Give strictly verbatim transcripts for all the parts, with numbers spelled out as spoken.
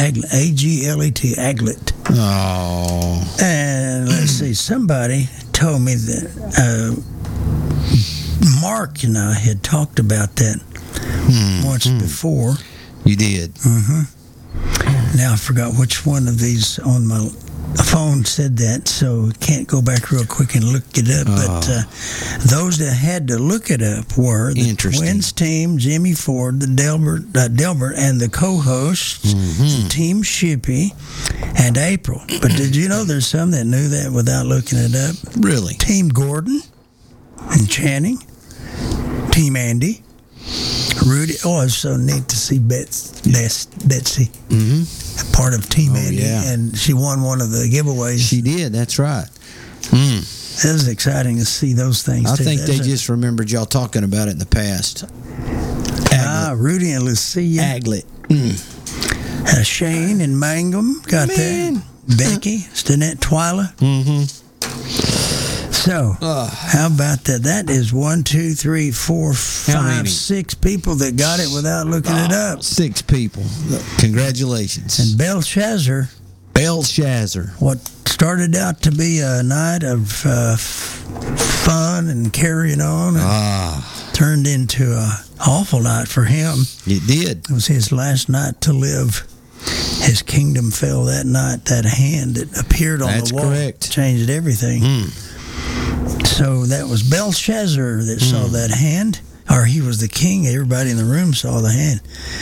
Aglet, A G L E T, Aglet. Oh. And let's see, somebody told me that uh, Mark and I had talked about that Hmm. once hmm. before. You did. Mm-hmm. Now I forgot which one of these on my phone said that, so can't go back real quick and look it up. Oh. But uh, those that had to look it up were the Interesting. Twins team, Jimmy Ford, the Delbert, uh, Delbert, and the co-hosts, Mhm. Team Shippey, and April. But did you know there's some that knew that without looking it up? Really? Team Gordon and Channing, Team Andy, Rudy. Oh, it's so neat to see Bets, Bets, Betsy, Mm-hmm. a part of Team Oh, Andy, yeah. and she won one of the giveaways. She did. That's right. Mm. It was exciting to see those things. I too. think they That's a- just remembered y'all talking about it in the past. ah, Rudy and Lucia, Aglet. Mm. uh, Shane and Mangum got Man. that. Becky, Stinette, Twyla. Mm-hmm. So, Uh, how about that? That is one, two, three, four, five, many? six people that got it without looking it up. Six people. Congratulations. And Belshazzar, Belshazzar. what started out to be a night of uh, f- fun and carrying on, and Ah, turned into a awful night for him. it did. It was his last night to live. His kingdom fell that night. That hand that appeared on That's the wall correct. changed everything. Mm. So that was Belshazzar that saw that hand, or he was the king. Everybody in the room saw the hand.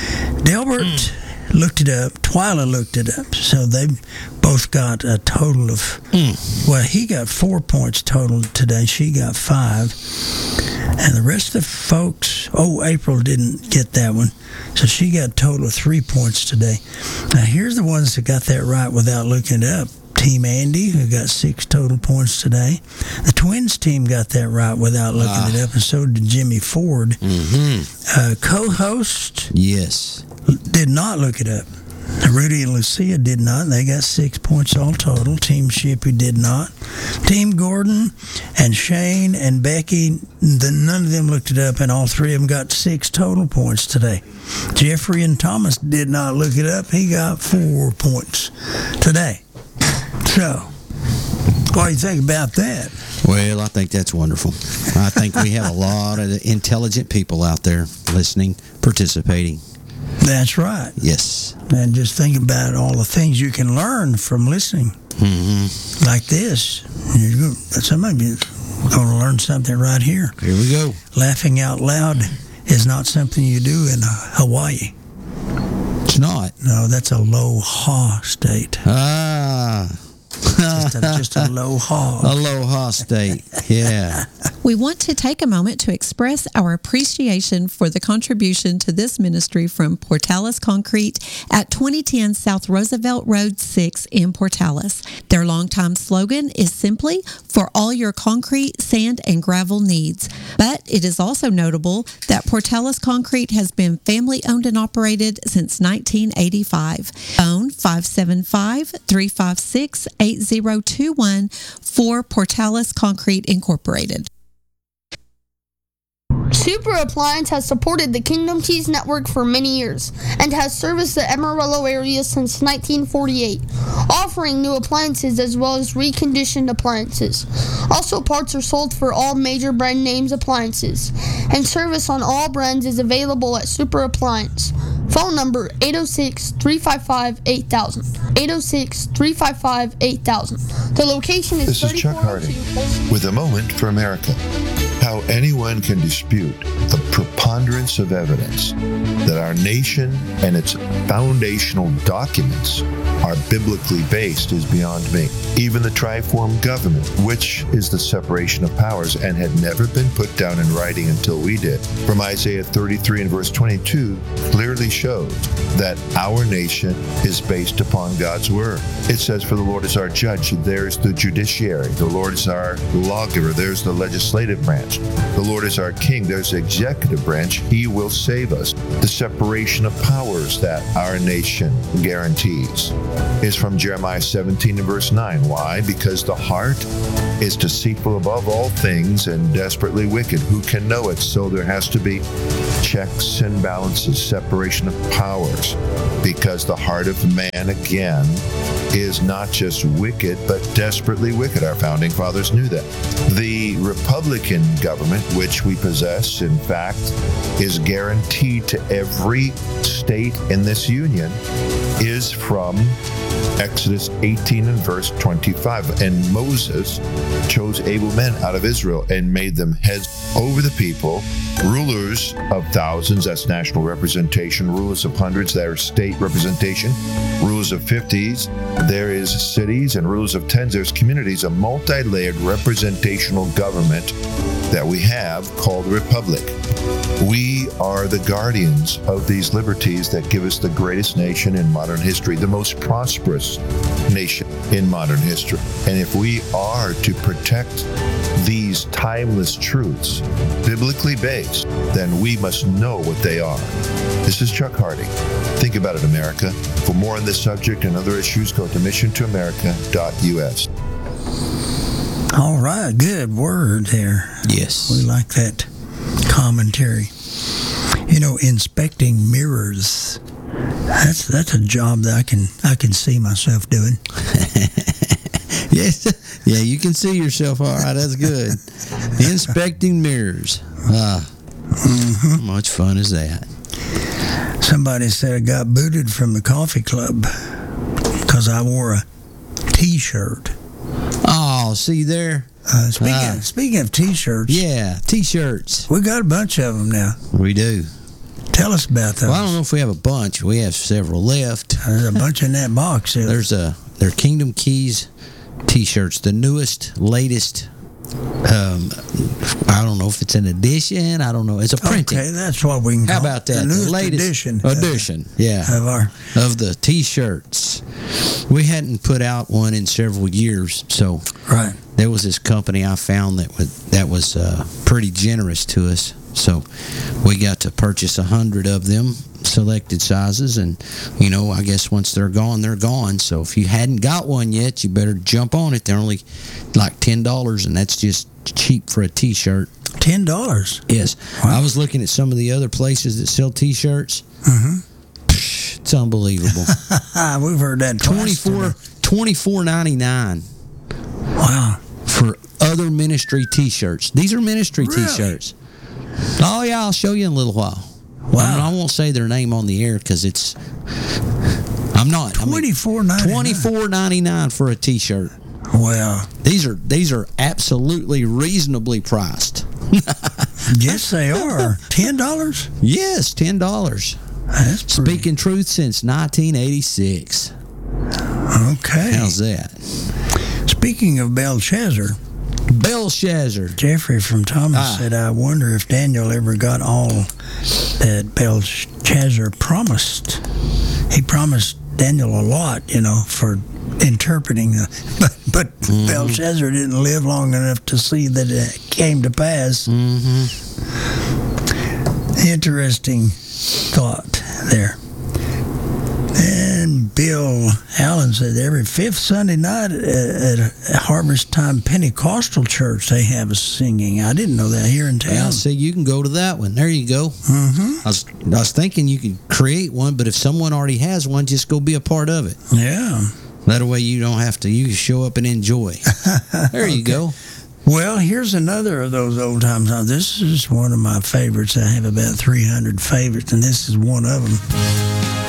Delbert looked it up. Twyla looked it up. So they both got a total of, Mm. well, he got four points total today. She got five. And the rest of the folks, oh, April didn't get that one. So she got a total of three points today. Now, here's the ones that got that right without looking it up. Team Andy, who got six total points today. The Twins team got that right without looking Ah. it up, and so did Jimmy Ford. Mm-hmm. Uh, co-host Yes. did not look it up. Rudy and Lucia did not. They got six points all total. Team Shippey did not. Team Gordon and Shane and Becky, the, none of them looked it up, and all three of them got six total points today. Jeffrey and Thomas did not look it up. He got four points today. So, what do you think about that? Well, I think that's wonderful. I think we have a lot of intelligent people out there listening, participating. That's right. Yes. And just think about all the things you can learn from listening Mm-hmm. like this. You're go- Somebody's going to learn something right here. Here we go. Laughing out loud is not something you do in Hawaii. It's not. No, that's a low ha state. Ah. Just a, just a low ha. Aloha State. Yeah. We want to take a moment to express our appreciation for the contribution to this ministry from Portales Concrete at twenty ten South Roosevelt Road six in Portales. Their longtime slogan is simply, for all your concrete, sand, and gravel needs. But it is also notable that Portales Concrete has been family owned and operated since nineteen eighty-five. Phone five seven five, three five six, eight zero two one for Portales Concrete Incorporated. Super Appliance has supported the Kingdom Keys Network for many years and has serviced the Amarillo area since nineteen forty-eight, offering new appliances as well as reconditioned appliances. Also, parts are sold for all major brand names appliances, and service on all brands is available at Super Appliance. Phone number eight oh six, three five five, eight thousand. eight oh six, three five five, eight thousand. The location is This is Chuck Harding with a moment for America. How anyone can dispute the preponderance of evidence that our nation and its foundational documents are biblically based is beyond me. Even the triform government, which is the separation of powers and had never been put down in writing until we did, from Isaiah thirty-three and verse twenty-two, clearly shows that our nation is based upon God's word. It says, for the Lord is our judge, there's the judiciary. The Lord is our lawgiver, there's the legislative branch. The Lord is our king, there's the executive branch. He will save us. The separation of powers that our nation guarantees. is from Jeremiah seventeen and verse nine. Why? Because the heart is deceitful above all things and desperately wicked. Who can know it? So there has to be checks and balances, separation of powers, because the heart of man, again, is not just wicked, but desperately wicked. Our founding fathers knew that. The Republican government, which we possess, in fact, is guaranteed to every state in this union, is from Exodus eighteen and verse twenty-five. And Moses chose able men out of Israel and made them heads over the people, rulers of thousands, that's national representation, rulers of hundreds, that are state representation, rulers of fifties, there is cities, and rulers of tens, there's communities, a multi-layered representational government that we have called the Republic. We are the guardians of these liberties that give us the greatest nation in modern history, the most prosperous nation in modern history. And if we are to protect these timeless truths, biblically based, then we must know what they are. This is Chuck Harding. Think about it, America. For more on this subject and other issues, go to mission to america dot u s. All right, good word there. Yes. We like that commentary. You know, inspecting mirrors. That's that's a job that I can I can see myself doing. Yes. Yeah, you can see yourself. All right, that's good. Inspecting mirrors. Ah, Mm-hmm. how much fun is that? Somebody said I got booted from the coffee club because I wore a T-shirt. Oh, see there? Uh, speaking Ah. speaking of T-shirts, Yeah, T-shirts. we got a bunch of them now. We do. Tell us about those. Well, I don't know if we have a bunch. We have several left. There's a bunch in that box. There. There's a they're Kingdom Keys T-shirts, the newest, latest. Um, I don't know if it's an edition. I don't know. It's a printing. Okay, that's what we can call How about that? The newest latest edition. edition, yeah, of our. of the T-shirts. We hadn't put out one in several years, so Right. there was this company I found that was that was uh, pretty generous to us. So we got to purchase a hundred of them, selected sizes, and you know, I guess once they're gone, they're gone. So if you hadn't got one yet, you better jump on it. They're only like ten dollars, and that's just cheap for a T-shirt. Ten dollars. Yes, Wow. I was looking at some of the other places that sell T-shirts. Mm-hmm. Psh, it's unbelievable. We've heard that twice twenty-four today. twenty-four ninety-nine Wow. for other ministry T-shirts. These are ministry Really? T-shirts. Oh yeah, I'll show you in a little while. Wow. I, I won't say their name on the air because it's. I'm not. I mean, Twenty-four ninety. twenty-four ninety-nine for a T-shirt. Wow. These are these are absolutely reasonably priced. Yes, they are. Ten dollars. Yes, ten dollars. That's pretty. Speaking truth since nineteen eighty-six. Okay. How's that? Speaking of Belshazzar, Belshazzar. Jeffrey from Thomas Ah. said, "I wonder if Daniel ever got all that Belshazzar promised. He promised Daniel a lot, you know, for interpreting the, but, but Mm-hmm. Belshazzar didn't live long enough to see that it came to pass." Mm-hmm. Interesting thought there. And Bill Allen said every fifth Sunday night at, at Harvest Time Pentecostal Church they have a singing. I didn't know that here in town. Yeah, see, you can go to that one. There you go. Mm-hmm. I was, I was thinking you could create one, but if someone already has one, just go be a part of it. Yeah. That way you don't have to. You can show up and enjoy. There you go. Well, here's another of those old times. Now, this is one of my favorites. I have about three hundred favorites, and this is one of them.